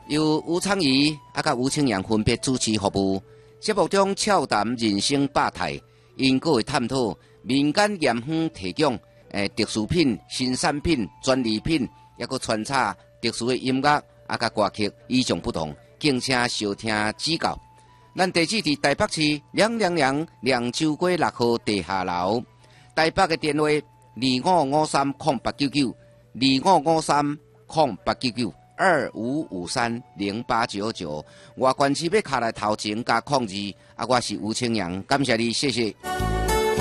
由吴昌仪甲吴清阳分别主持服务。节目中俏谈人生百态，因阁会探讨民间盐香提供特殊品、新产品、专利品，也阁穿插特殊的音乐甲歌曲，与众不同，敬请收听指教。咱地址伫台北市亮州街6號地下樓，台北嘅電話2553089925530899，外縣市要卡來頭前加02，我是吳清陽，感謝你，謝謝。